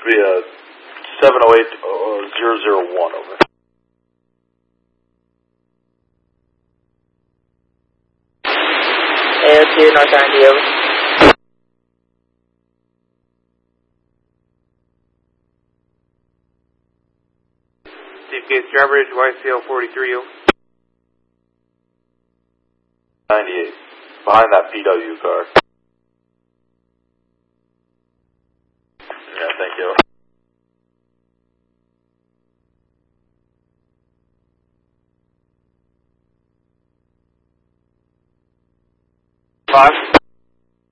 Should be a 708-001, over. AO2, North Andy, over. Chief Case Drawbridge, YCL 43, over. 98, behind that PW car. Yeah, thank you. Five.